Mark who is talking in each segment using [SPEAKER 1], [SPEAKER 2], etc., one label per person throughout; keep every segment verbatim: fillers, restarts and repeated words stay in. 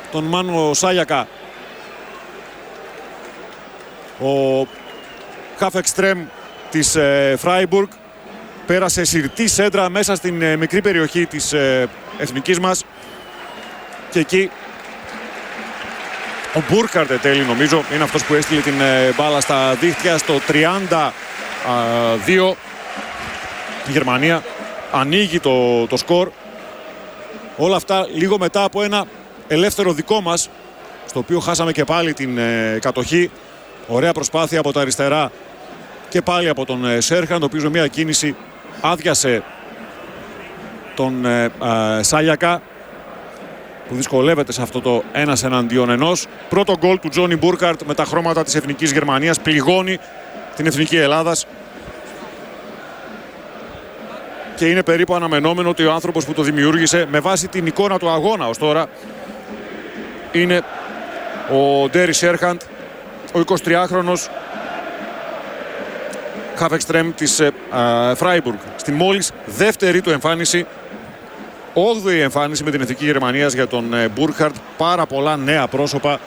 [SPEAKER 1] τον Μάνο Σάγιακα. Ο half extreme της ε, Φράιμπουργκ πέρασε συρτή σέντρα μέσα στην ε, μικρή περιοχή της ε, εθνικής μας και εκεί ο Μπούρκαρντ εν τέλει νομίζω είναι αυτός που έστειλε την ε, μπάλα στα δίχτυα στο τριάντα δύο. Η Γερμανία ανοίγει το, το σκορ. Όλα αυτά λίγο μετά από ένα ελεύθερο δικό μας, στο οποίο χάσαμε και πάλι την ε, κατοχή. Ωραία προσπάθεια από τα αριστερά και πάλι από τον ε, Σέρχαντ, ο οποίος με μια κίνηση άδειασε τον ε, ε, Σάγιακα, που δυσκολεύεται σε αυτό το ένας εναντίον ενός. Πρώτο γκολ του Τζόνι Μπούρκαρντ με τα χρώματα της εθνικής Γερμανίας, πληγώνει την εθνική Ελλάδας. Και είναι περίπου αναμενόμενο ότι ο άνθρωπος που το δημιούργησε με βάση την εικόνα του αγώνα ως τώρα είναι ο Ντέρι Σέρχαντ, ο εικοσιτριάχρονος half extreme της Φράιμπουργκ. Στη μόλις δεύτερη του εμφάνιση, όγδοη εμφάνιση με την εθνική Γερμανίας για τον Μπούρκαρντ. Πάρα πολλά νέα πρόσωπα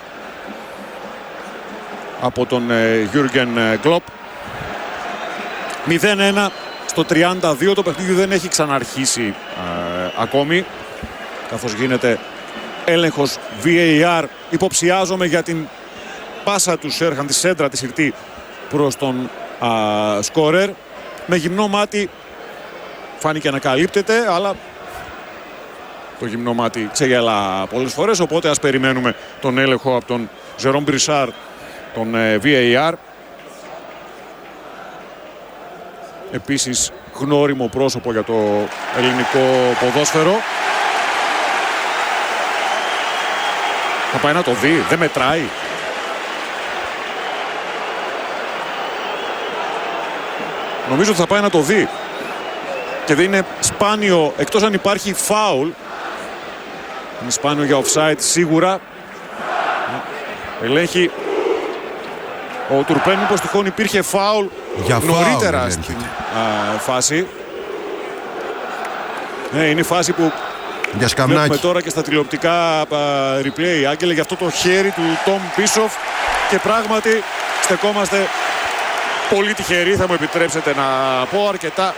[SPEAKER 1] από τον Γιούργεν Κλοπ. μηδέν ένα στο τριάντα δύο. Το παιχνίδι δεν έχει ξαναρχίσει ε, ακόμη, καθώς γίνεται έλεγχος βι έι αρ. Υποψιάζομαι για την πάσα του Σέρχαντ, τη σέντρα τη συρτή προς τον α, σκόρερ. Με γυμνό μάτι φάνηκε να καλύπτεται, αλλά το γυμνό μάτι ξεγελά πολλές φορές, οπότε ας περιμένουμε τον έλεγχο από τον Ζερόμ Μπρισάρ, τον ε, βι έι αρ. Επίσης γνώριμο πρόσωπο για το ελληνικό ποδόσφαιρο. Θα πάει να το δει, δεν μετράει. Νομίζω ότι θα πάει να το δει. Και δεν είναι σπάνιο, εκτός αν υπάρχει φάουλ. Είναι σπάνιο για offside σίγουρα. Ελέγχει ο Τουρπέν, μήπως τυχόν υπήρχε φάουλ για νωρίτερα φάουλ, στην α, φάση. Ναι, είναι η φάση που
[SPEAKER 2] για
[SPEAKER 1] βλέπουμε τώρα και στα τηλεοπτικά α, replay, Άγγελε, για αυτό το χέρι του Τόμ Μπίσοφ. Και πράγματι στεκόμαστε πολύ τυχεροί, θα μου επιτρέψετε να πω, αρκετά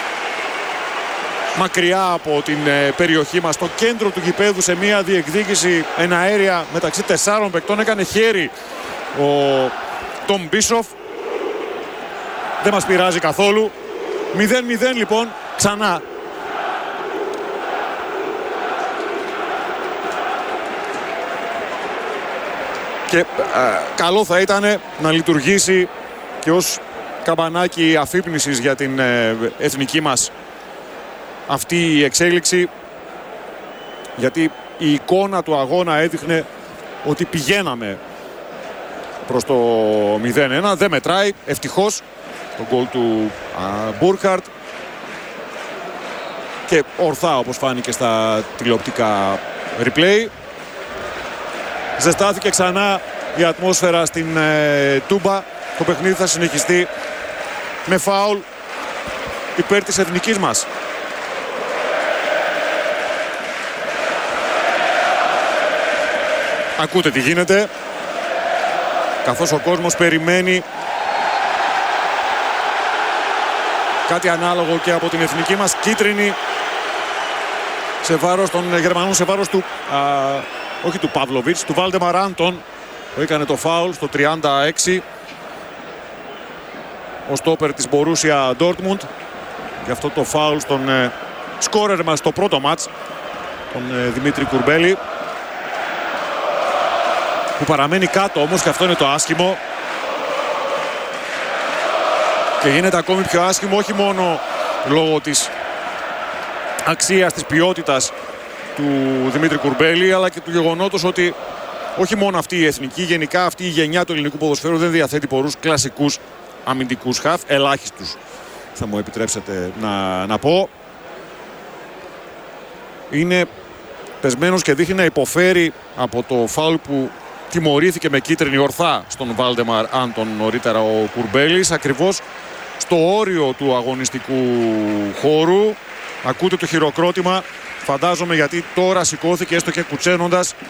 [SPEAKER 1] μακριά από την ε, περιοχή μας, στο κέντρο του γηπέδου, σε μια διεκδίκηση εναέρια μεταξύ τεσσάρων παικτών. Έκανε χέρι ο Τόμ Μπίσοφ. Δεν μας πειράζει καθόλου. μηδέν μηδέν λοιπόν ξανά. Και ε, καλό θα ήταν να λειτουργήσει και ως καμπανάκι αφύπνισης για την ε, εθνική μας αυτή η εξέλιξη, γιατί η εικόνα του αγώνα έδειχνε ότι πηγαίναμε προς το μηδέν ένα. Δεν μετράει, ευτυχώς, το γκολ του Μπούρκαρντ, και ορθά όπως φάνηκε στα τηλεοπτικά replay. Ζεστάθηκε ξανά η ατμόσφαιρα στην ε, Τούμπα. Το παιχνίδι θα συνεχιστεί με φάουλ υπέρ της εθνικής μας. Ακούτε τι γίνεται, καθώς ο κόσμος περιμένει κάτι ανάλογο και από την εθνική μας. Κίτρινη σε βάρος των Γερμανών, σε βάρος του α, όχι του Παύλοβιτς, του Βάλτεμαρ Άντον, που έκανε το φάουλ στο τριάντα έξι, ο στόπερ της Μπορούσια Ντόρτμουντ. Γι' αυτό το φάουλ στον ε, σκόρερ μας στο πρώτο μάτς, τον ε, Δημήτρη Κουρμπέλη, που παραμένει κάτω όμως, και αυτό είναι το άσχημο. Και γίνεται ακόμη πιο άσχημο όχι μόνο λόγω της αξίας, της ποιότητας του Δημήτρη Κουρμπέλη, αλλά και του γεγονότος ότι όχι μόνο αυτή η εθνική, γενικά αυτή η γενιά του ελληνικού ποδοσφαίρου δεν διαθέτει πολλούς κλασικούς αμυντικούς χαφ, ελάχιστους θα μου επιτρέψετε να, να πω. Είναι πεσμένος και δείχνει να υποφέρει από το φάουλ που τιμωρήθηκε με κίτρινη ορθά στον Βάλτεμαρ Άντον νωρίτερα ο Κουρμπέλης, ακριβώς στο όριο του αγωνιστικού χώρου. Ακούτε το χειροκρότημα, φαντάζομαι, γιατί τώρα σηκώθηκε έστω και κουτσένοντας